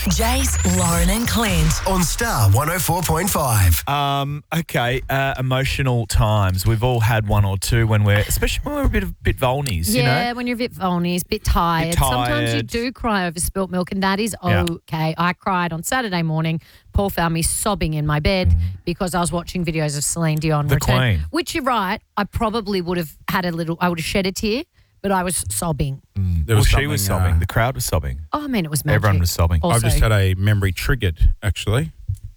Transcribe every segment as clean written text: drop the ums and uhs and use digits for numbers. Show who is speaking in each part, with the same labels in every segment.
Speaker 1: Jace, Lauren and Clint.
Speaker 2: On Star 104.5.
Speaker 3: Okay, emotional times. We've all had one or two especially when we're a bit vulnies, you know?
Speaker 4: Yeah, when you're a bit vulnies, a bit tired. Sometimes you do cry over spilt milk, and that is okay. I cried on Saturday morning. Paul found me sobbing in my bed because I was watching videos of Celine Dion
Speaker 3: The
Speaker 4: return.
Speaker 3: Queen.
Speaker 4: Which you're right, I probably would have I would have shed a tear, but I was sobbing.
Speaker 3: She was sobbing. The crowd was sobbing.
Speaker 4: Oh, I mean, it was magic.
Speaker 3: Everyone was sobbing.
Speaker 4: Also,
Speaker 5: I've just had a memory triggered, actually.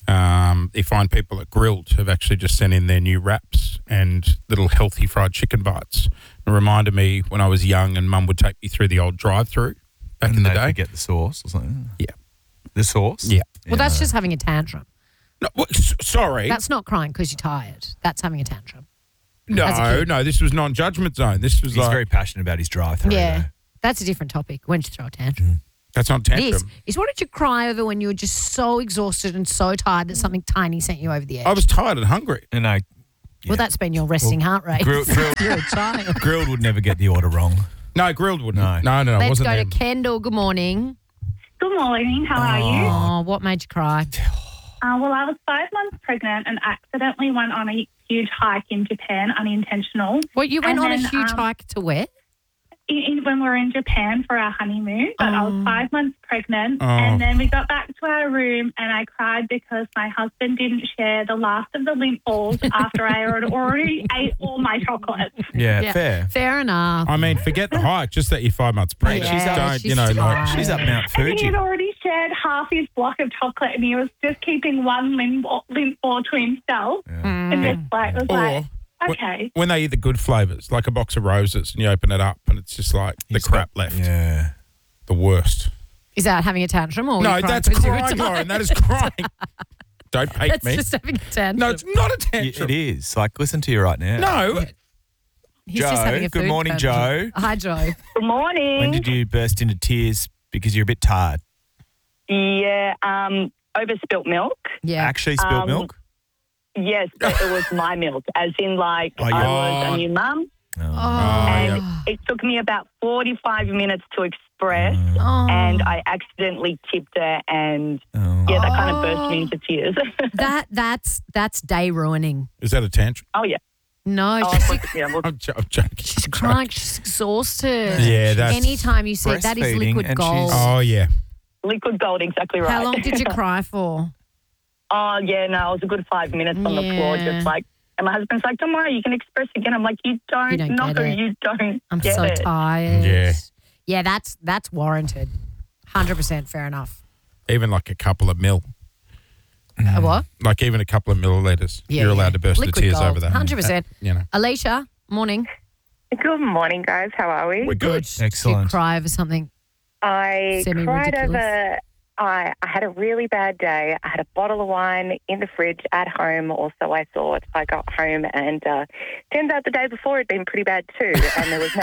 Speaker 5: The fine people at Grilled have actually just sent in their new wraps and little healthy fried chicken bites. It reminded me when I was young and Mum would take me through the old drive-through back in the day.
Speaker 3: Get the sauce or something.
Speaker 5: Yeah.
Speaker 3: The sauce?
Speaker 5: Yeah.
Speaker 4: well, that's just having a tantrum.
Speaker 5: No, sorry.
Speaker 4: That's not crying because you're tired. That's having a tantrum. as a kid.
Speaker 5: No, this was non-judgment zone. This was
Speaker 3: He's very passionate about his drive-through.
Speaker 4: Yeah,
Speaker 3: though.
Speaker 4: that's a different topic. When to throw a tantrum.
Speaker 5: That's not tantrum.
Speaker 4: This is what did you cry over when you were just so exhausted and so tired that something tiny sent you over the edge?
Speaker 5: I was tired and hungry.
Speaker 3: And
Speaker 4: Well, that's been your resting heart rate.
Speaker 3: Grilled
Speaker 4: You're a child.
Speaker 3: Grilled would never get the order wrong.
Speaker 5: No, Grilled wouldn't.
Speaker 3: No.
Speaker 5: No, it
Speaker 4: Let's
Speaker 5: wasn't
Speaker 4: go
Speaker 5: them.
Speaker 4: to Kendall. Good morning.
Speaker 6: Good morning. How are you?
Speaker 4: Oh, what made you cry?
Speaker 6: Well, I was 5 months pregnant and accidentally went on a huge hike in Japan, unintentional.
Speaker 4: Well, you went
Speaker 6: And
Speaker 4: on a
Speaker 6: then,
Speaker 4: huge hike to where?
Speaker 6: When we were in Japan for our honeymoon, but I was 5 months pregnant,
Speaker 5: Oh.
Speaker 6: and then we got back to our room, and I cried because my husband didn't share the last of the lint balls after I had already ate all my chocolates.
Speaker 3: Yeah, fair.
Speaker 4: Fair enough.
Speaker 5: I mean, forget the hike, just that you're 5 months pregnant.
Speaker 4: Yeah, she's
Speaker 5: like,
Speaker 4: tired.
Speaker 3: She's up Mount
Speaker 6: And he
Speaker 3: Fuji.
Speaker 6: had already shared half his block of chocolate, and he was just keeping one lint ball to himself, and just was like, okay.
Speaker 5: when they eat the good flavours, like a box of roses, and you open it up and it's just like the crap left.
Speaker 3: Yeah.
Speaker 5: The worst.
Speaker 4: Is that having a tantrum or?
Speaker 5: No,
Speaker 4: were you crying
Speaker 5: that's
Speaker 4: 'cause you were
Speaker 5: crying,
Speaker 4: tired?
Speaker 5: Lauren. That is crying. Don't hate
Speaker 4: That's
Speaker 5: me.
Speaker 4: just having a tantrum.
Speaker 5: No, it's not a tantrum.
Speaker 3: It is. Like, listen to you right now.
Speaker 5: No.
Speaker 4: He's just
Speaker 3: Joe,
Speaker 4: having a
Speaker 3: good
Speaker 4: food
Speaker 3: morning,
Speaker 4: tantrum.
Speaker 3: Joe.
Speaker 4: Hi, Joe.
Speaker 6: Good morning.
Speaker 3: When did you burst into tears because you're a bit tired?
Speaker 7: Yeah, over spilt milk.
Speaker 4: Yeah.
Speaker 3: Actually spilled milk?
Speaker 7: Yes, but it was my milk, as in like
Speaker 3: Oh,
Speaker 7: I
Speaker 3: yeah.
Speaker 7: was a new mum, and it took me about 45 minutes to express, and I accidentally tipped her, and that kind of burst me into tears.
Speaker 4: That's day ruining.
Speaker 5: Is that a tantrum?
Speaker 7: Oh yeah.
Speaker 4: No,
Speaker 7: Oh, yeah, well,
Speaker 5: I'm joking.
Speaker 4: she's crying. She's exhausted.
Speaker 5: Yeah, that's...
Speaker 4: Anytime you see that is
Speaker 3: breastfeeding
Speaker 4: liquid
Speaker 3: and
Speaker 4: gold.
Speaker 3: she's-
Speaker 5: Oh, yeah.
Speaker 7: liquid gold, exactly right.
Speaker 4: How long did you cry for?
Speaker 7: Oh yeah, no, it was a good 5 minutes on the floor,
Speaker 4: Yeah.
Speaker 7: just like. And my husband's like, "Don't worry, you can express again." I'm like, "You don't
Speaker 4: don't
Speaker 7: know,
Speaker 4: get it.
Speaker 7: you don't
Speaker 4: I'm
Speaker 7: get
Speaker 4: so
Speaker 7: it."
Speaker 4: tired.
Speaker 5: Yeah.
Speaker 4: Yeah, that's warranted. 100% fair enough.
Speaker 5: Even like a couple of mil.
Speaker 4: What?
Speaker 5: Like even a couple of millilitres.
Speaker 4: Yeah,
Speaker 5: You're allowed to burst
Speaker 4: Liquid
Speaker 5: the tears
Speaker 4: gold,
Speaker 5: over that.
Speaker 4: 100%.
Speaker 5: You know.
Speaker 4: Alicia, morning.
Speaker 8: Good morning, guys. How are we?
Speaker 5: We're good.
Speaker 4: Did you
Speaker 3: Excellent.
Speaker 4: cry over something?
Speaker 8: I cried
Speaker 4: Semi-ridiculous.
Speaker 8: over. I had a really bad day. I had a bottle of wine in the fridge at home, or so I thought. I got home and turns out the day before had been pretty bad too, and there was no